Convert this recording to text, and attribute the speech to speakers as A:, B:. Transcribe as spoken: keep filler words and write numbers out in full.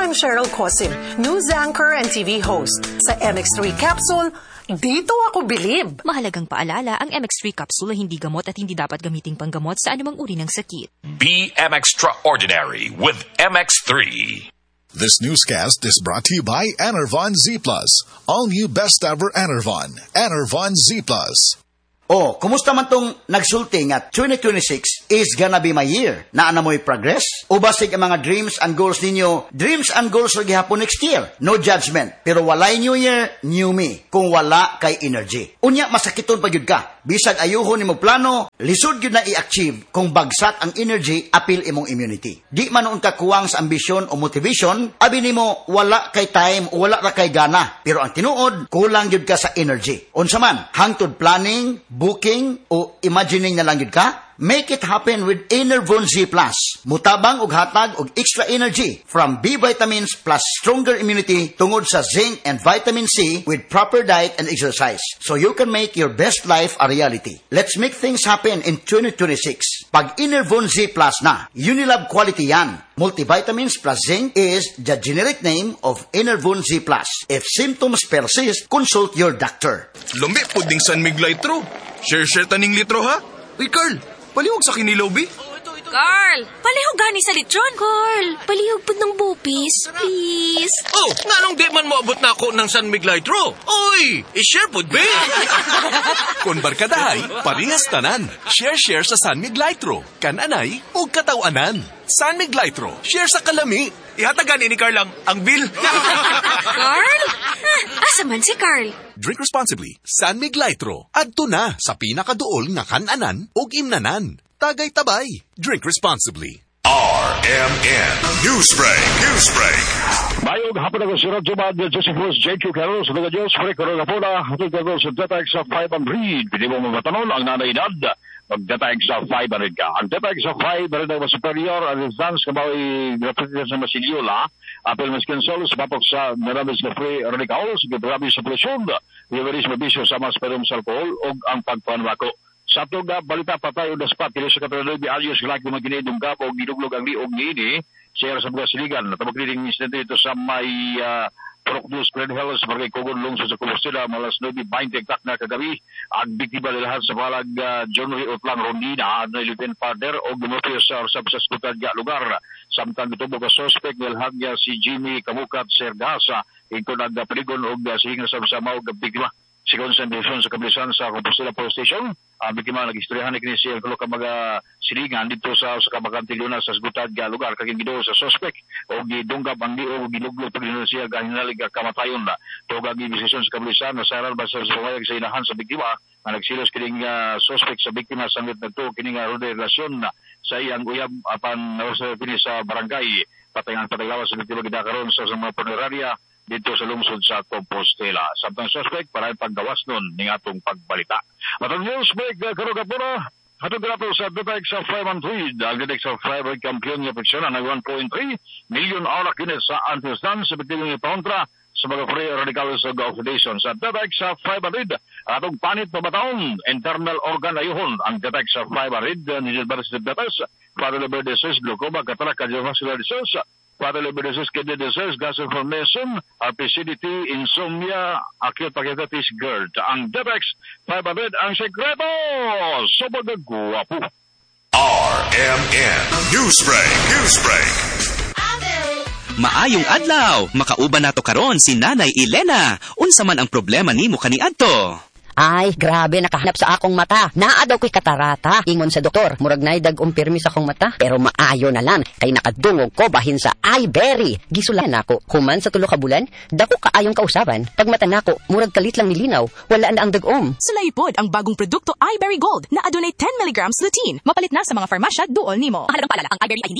A: I'm Cheryl Cosim, news anchor and T V host. Sa M X three Capsule, dito ako bilib.
B: Mahalagang paalala, ang M X three capsule ay hindi gamot at hindi dapat gamiting panggamot sa anumang uri ng sakit.
C: Be M Extraordinary with M X three.
D: This newscast is brought to you by Enervon Z Plus. All new best ever Enervon. Enervon Z Plus.
E: Oh, kumusta man tong nagsulti nga twenty twenty-six is gonna be my year? Naa na mo'y progress? O basig ang mga dreams and goals ninyo, dreams and goals rin gihapon next year? No judgment. Pero walay new year, new me. Kung wala kay energy. Unya, masakiton pa yun ka. Bisag ayuhon ni mo plano, lisod yun na i-achieve kung bagsak ang energy, apil imong immunity. Di man noon ka kuwang sa ambisyon o motivation, abi ni mo wala kay time o wala ra kay gana. Pero ang tinuod, kulang yun ka sa energy. Unsa man, hangtod planning, booking o imagining na lang yun ka? Make it happen with Enervon Z Plus. Mutabang og hatag og extra energy from B vitamins plus stronger immunity tungod sa zinc and vitamin C with proper diet and exercise. So you can make your best life a reality. Let's make things happen in twenty twenty-six. Pag Enervon Z Plus na, Unilab quality yan. Multivitamins plus zinc is the generic name of Enervon Z Plus. If symptoms persist, consult your doctor.
F: Lumbi puding San Miguel litro. Share-share taning litro ha? Uy, Carl, palihog sa kinilaw, bi?
B: Carl, palihog gani sa lechon. Carl, palihog po ng bupis, please.
F: Oh, nga nung di man moabot na ako ng San Miguel litro. Oy, i-share po, bi?
G: Kung barkadahay, parehas tanan. Share-share sa San Miguel litro. Kananay o katawanan. San Miguel litro, share sa kalami.
F: Ihatagan ni Carl ang, ang bill.
B: Carl? Ah, asa man si Carl?
G: Drink responsibly. San Miguel litro. Adto na sa pinakaduol nga kananan o imnanan. Tagay tabay. Drink responsibly.
C: R M N Newsbreak. Newsbreak.
H: Mayong hapon ako si Radyo Mad, Josephus, J Q Carlos, mga Diyos, Fredo Rapona, hatod ka sa Datax sa five hundred. Pili mo mamatanol ang nanay edad. Mag-Datax sa five hundred ka. Ang Datax sa five hundred ang mas superior, ang advance ka ba ay gratuitas sa Masilyola, apel mas cancel, sa papok sa marabis na free radicals, grabe sa polusyon, liveris mabisyo sa mas perum sa alcohol, o ang pagpanwako. Sa itong uh, balita patay o daspat, kini sa katulad ni Alios Galaki maginidong gap o ginuglog ang liog ni ini, siya sa mga siligan. Natabag rin incident ito sa may uh, Proclus Grand Hill sa Barangay Cogon Lungsod sa Compostela, malas nine twenty tak na kagabi. Ang biktima nilahan sa balag uh, John Ray Utlang Rondina na ilipin partner o gumupir sa sa skutan niya lugar. Samtang itubo ka suspect nilahan niya si Jimmy Kamukat Sergasa, ito nagpaligon o uh, sihinga sa sama o biktima. Sigon sa division sa Kabilisan sa Compostela Police Station, ang uh, biktima nag-istoryahan ni siya kulo ka mga silingan dito sa sa Kabakanti Luna sa Sgutad nga lugar kaging gido sa suspect o gidunggab ang di o giluglog pag siya gahinalig kamatayon na tugag investigation sa Kabilisan na saral basta sa pangayag sa inahan sa biktima na nagsilos kining uh, suspect sa biktima sa nagto kining uh, relasyon na sa iyang uyab apan sa pini sa barangay patayangan pataglawas sa biktima gidakaron sa mga punerarya dito sa lungsod sa Compostela. Samtang suspect para paggawas nun ning atong pagbalita. Matang news break na karoga po na hatod nato sa Datax sa five hundred. Ang Datax sa five hundred kampiyon niya peksyon na one point three million oras kinit sa anti-stand sa bitigong niya kontra sa mga free radicals of oxidation. Sa Datax sa five hundred, atong panit na bataon, internal organ ayuhon. Ang Datax sa five hundred, nilid ba sa Datax, para liver disease, glaucoma, cataract, cardiovascular disease, para liver disease, kidney disease, gas inflammation, R P C D T, insomnia, acute pancreatitis, GERD. Ang Datax five hundred, ang sekreto sa magagwapo.
C: R M N Newsbreak. Newsbreak.
I: Maayong adlaw, makauban nato karon si Nanay Elena. Unsa man ang problema nimo kaniadto?
J: Ay, grabe, nakahanap sa akong mata. Naa daw ko'y katarata. Ingon sa doktor, murag nay dag-ong pirmi sa akong mata. Pero maayo na lang, kay nakadungog ko bahin sa iBerry. Gisulan ako, human sa tulo ka bulan, dako kaayong kausaban. Pag mata nako, murag kalit lang nilinaw, wala na ang dag-om.
B: Sulaipod ang bagong produkto iBerry Gold na adunay ten milligrams lutein. Mapalit na sa mga farmasya duol nimo. Mahalagang paalala, ang iBerry ay hindi